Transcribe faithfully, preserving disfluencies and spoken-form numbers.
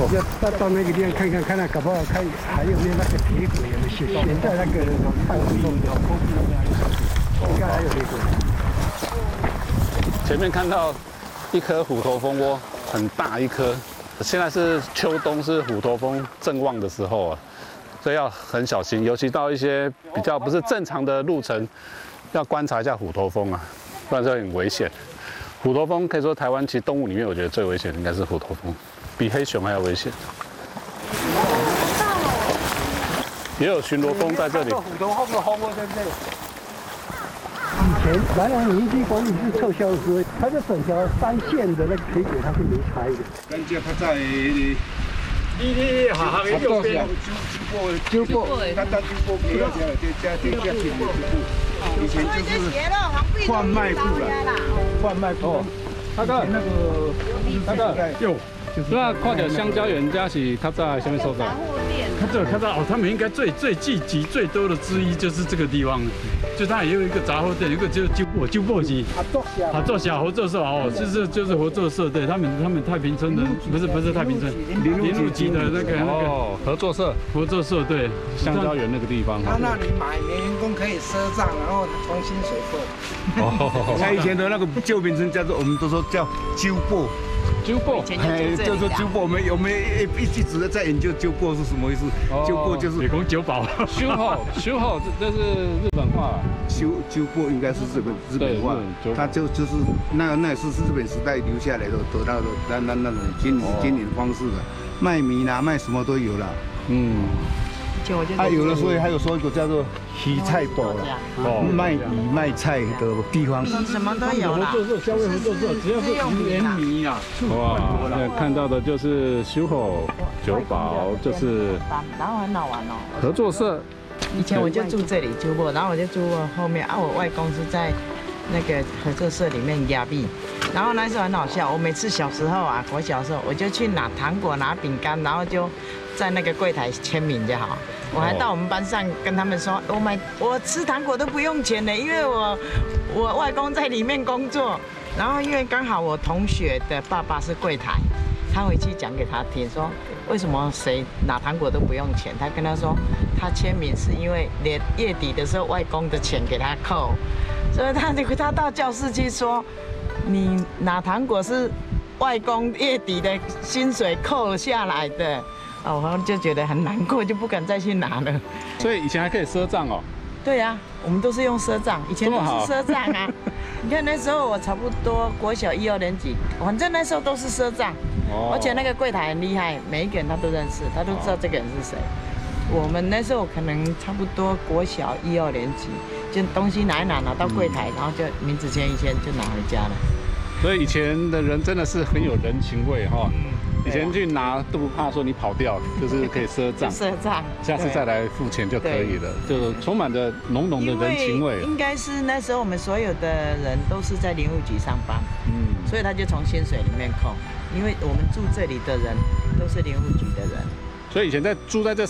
要到到那个地方看看，看看搞不好看还有没有那个铁轨有没有现现在那个看不动的，应该还有铁轨。 前面看到一颗虎头蜂窝，很大一颗。现在是秋冬，是虎头蜂正旺的时候啊，所以要很小心，尤其到一些比较不是正常的路程，要观察一下虎头蜂啊，不然就很危险。虎头蜂可以说台湾其实动物里面，我觉得最危险的应该是虎头蜂，比黑熊还要危险。也有巡逻蜂在这里。 虎头蜂的蜂窝在这里。以前南洋林区管理处撤销的时候，它这整条三线的那个铁轨它是没拆的。 咱这较早的， 你你下下的右边， 九波，咱咱九波皮啊，这这这这铁布，以前就是贩卖部啦，贩卖部。 大哥， 那个大哥， 有。 那看到香蕉园家是较早什么所在？ 他这看到哦，他们应该最最聚集最多的之一就是这个地方，就它也有一个杂货店，一个就是旧货旧货机，合作小合作社哦，就是就是合作社，对他们他们太平村的不是不是太平村，林路集的那个那个哦合作社合作社对香蕉园那个地方， 他那里买员工可以赊账，然后从薪水扣。 哦，他以前的那个旧名称叫做，我们都说叫九波。 纠过， 哎，叫做纠过，我们我们一一直在研究纠过是什么意思？纠过就是美工酒保， 修好修好，这这是日本话。 修纠过应该是日本日本话，它就就是那那也是日本时代留下来的得到的那那那种经营经营方式的，卖米啦卖什么都有了。嗯。他有的所以还有说一个叫做鱼菜堡了，哦，卖米卖菜的地方， 什么都有啦。 合作社、消费合作社，只要是盐米啊， 哇，那看到的就是修好酒保，就是然后很好玩哦。 合作社， 以前我就住这里住过，然后我就住过后面啊，我外公是在那个合作社里面压币，然后那时候很好笑，我每次小时候啊，我小时候我就去拿糖果、拿饼干，然后就在那个柜台签名就好。我还到我们班上跟他们说，我买我吃糖果都不用钱的，因为我我外公在里面工作，然后因为刚好我同学的爸爸是柜台，他回去讲给他听说，为什么谁拿糖果都不用钱？他跟他说，他签名是因为连月底的时候外公的钱给他扣，所以他他到教室去说，你拿糖果是外公月底的薪水扣下来的。哦，我就觉得很难过，就不敢再去拿了。 所以以前还可以赊账哦。 对呀、啊，我们都是用赊账，以前都是赊账啊。你看那时候我差不多国小一二年级，反正那时候都是赊账。哦。而且那个柜台很厉害，每一个人他都认识，他都知道这个人是谁。我们那时候可能差不多国小一二年级，就东西拿一拿拿到柜台，然后就名字签一签就拿回家了。 所以以前的人真的是很有人情味哈。以前去拿都不怕说你跑掉，就是可以赊账， 赊账， 下次再来付钱就可以了，就充满着浓浓的人情味。 应该是那时候我们所有的人都是在林务局上班，嗯，所以他就从薪水里面扣，因为我们住这里的人都是林务局的人。 所以以前在住在这